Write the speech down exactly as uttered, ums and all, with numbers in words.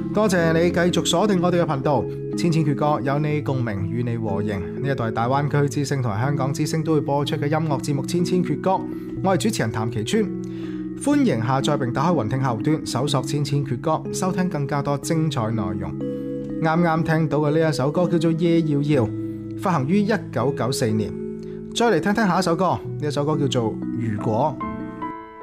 多謝你繼續鎖定我哋嘅頻道，千千闕歌有你共鳴，與你和應。呢一度係大灣區之聲同埋香港之聲都會播出嘅音樂節目《千千闕歌》，我係主持人譚其川，歡迎下載並打開雲聽後端，搜索千千闕歌，收聽更加多精彩內容。啱啱聽到嘅呢一首歌叫做《夜遙遙》，發行於一九九四年。再嚟聽聽下一首歌，呢一首歌叫做《如果》。